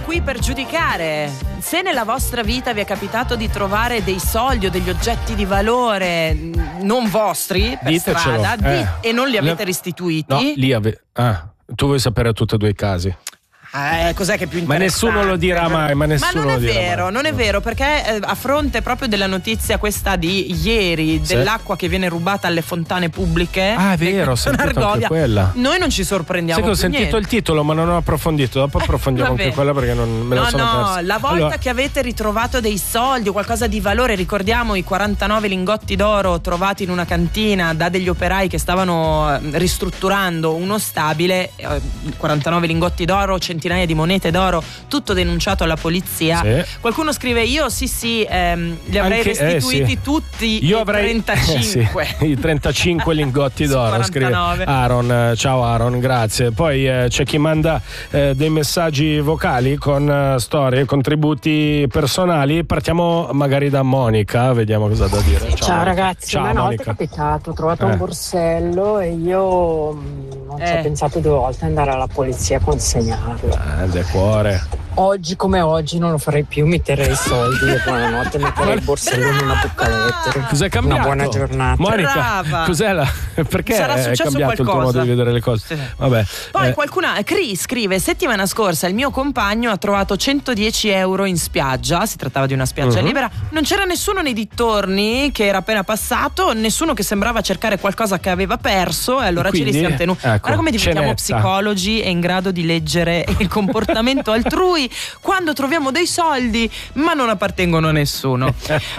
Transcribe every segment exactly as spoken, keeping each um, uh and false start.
qui per giudicare. Se nella vostra vita vi è capitato di trovare dei soldi o degli oggetti di valore non vostri per Ditecelo. strada Eh. di, e non li avete Le... restituiti, no, lì ave... ah, tu vuoi sapere tutti e due i casi. Eh, cos'è che è più interessante? Ma nessuno lo dirà mai, ma nessuno Ma non è lo dirà vero, mai. non è vero, perché eh, a fronte proprio della notizia questa di ieri, Sì. dell'acqua che viene rubata alle fontane pubbliche, Ah, è vero, ho sentito Argovia, anche quella. noi non ci sorprendiamo Sai che ho più sentito niente. il titolo, ma non ho approfondito. Dopo approfondiamo Vabbè. anche quella perché non me la no, sono no, persa. la volta Allora, che avete ritrovato dei soldi o qualcosa di valore, ricordiamo i quarantanove lingotti d'oro trovati in una cantina da degli operai che stavano eh, ristrutturando uno stabile, eh, quarantanove lingotti d'oro, centinaia di monete d'oro, tutto denunciato alla polizia. Sì. Qualcuno scrive: io sì sì ehm, li avrei Anche- eh, restituiti sì. tutti io i avrei trentacinque. eh, sì, i trentacinque lingotti Su d'oro, scrive quarantanove. Aaron. Ciao Aaron, grazie. Poi eh, c'è chi manda eh, dei messaggi vocali con eh, storie, contributi personali. Partiamo magari da Monica, vediamo cosa ha da dire. Ciao, Ciao Monica. ragazzi, Ciao, ma una volta Monica. è capitato, ho trovato Eh. un borsello e io mh, non ci Eh. ho pensato due volte ad andare alla polizia a consegnarlo. Grande cuore. Oggi come oggi non lo farei più, mi terrei i soldi e buonanotte metterei il borsello in una bucca. Cos'è cambiato? Una buona giornata. Monica, Brava. cos'è la... perché Sarà è successo cambiato il tuo qualcosa. modo di vedere le cose? Sì. Vabbè. Poi eh, qualcuna, Chris scrive: settimana scorsa il mio compagno ha trovato centodieci euro in spiaggia, si trattava di una spiaggia Mhm. libera, non c'era nessuno nei dintorni che era appena passato, nessuno che sembrava cercare qualcosa che aveva perso e allora Quindi, ce li siamo tenuti. ecco, Guarda come diventiamo cenetta. psicologi e in grado di leggere il comportamento altrui quando troviamo dei soldi ma non appartengono a nessuno.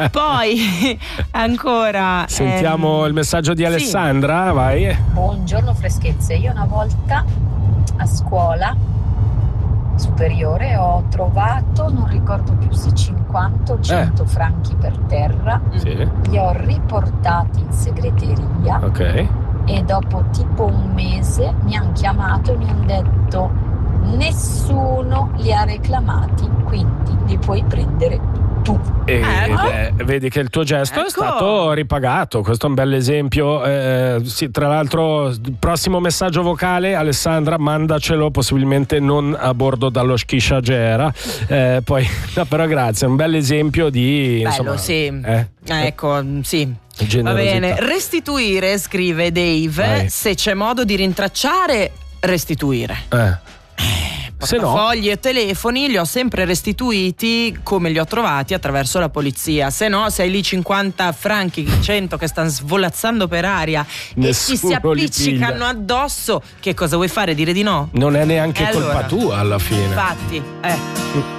Poi ancora Sentiamo ehm, il messaggio di sì. Alessandra, vai. Buongiorno freschezze, io una volta a scuola superiore ho trovato, non ricordo più se cinquanta o cento franchi per terra, Sì, li ho riportati in segreteria ok. e dopo tipo un mese mi hanno chiamato e mi hanno detto nessuno li ha reclamati, quindi li puoi prendere tu. E Ecco. eh, vedi che il tuo gesto Ecco. è stato ripagato. Questo è un bel esempio. Eh, sì, tra l'altro, prossimo messaggio vocale, Alessandra, mandacelo possibilmente non a bordo dallo Schisciagera. Eh, poi, no, però grazie, è un bel esempio di bello, insomma, sì. eh, Ah, ecco, sì. Va generosità. bene. Restituire, scrive Dave, Vai. se c'è modo di rintracciare, restituire. Eh. Se no, Portafogli e telefoni li ho sempre restituiti come li ho trovati attraverso la polizia. Se no, se hai lì cinquanta franchi, cento che stanno svolazzando per aria e Nessuno ti si li appiccicano piglia. addosso, che cosa vuoi fare? Dire di no? non è neanche E colpa allora? tua alla fine. Infatti, eh.